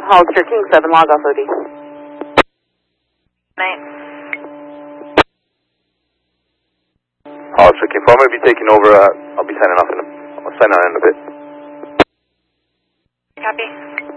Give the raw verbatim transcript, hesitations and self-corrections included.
Hollister King seven, log off O D. Night. Hollister King four may be taking over. Uh, I'll be signing off in a, I'll sign out in a bit. Copy.